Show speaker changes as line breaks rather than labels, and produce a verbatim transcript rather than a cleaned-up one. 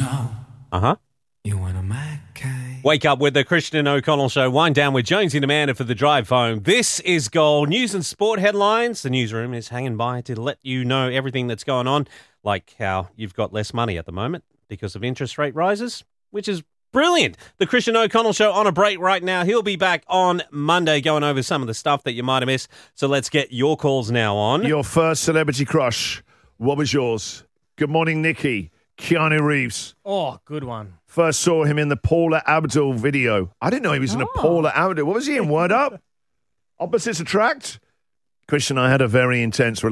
know
Uh-huh.
you want a Mackay.
Wake up with the Christian O'Connell Show. Wind down with Jonesy and Amanda for the drive home. This is Gold. News and sport headlines. The newsroom is hanging by to let you know everything that's going on, like how you've got less money at the moment because of interest rate rises, which is brilliant. The Christian O'Connell Show on a break right now. He'll be back on Monday going over some of the stuff that you might have missed. So let's get your calls now on.
Your first celebrity crush. What was yours? Good morning, Nikki. Keanu Reeves.
Oh, good one.
First saw him in the Paula Abdul video. I didn't know he was in a
Oh.
Paula Abdul. What was he in? Word Up? Opposites Attract? Christian, I had a very intense relationship.